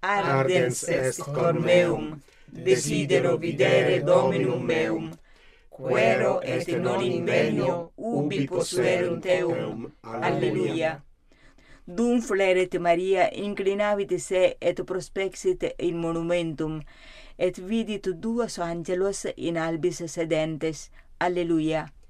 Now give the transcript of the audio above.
ardens est cor meum, desidero videre Dominum meum, quero et non invenio ubi possuerum teum. Alleluia. Dum fleret Maria inclinavit se et prospexit in monumentum, et vidit duos angelos in albis sedentes. Alleluia.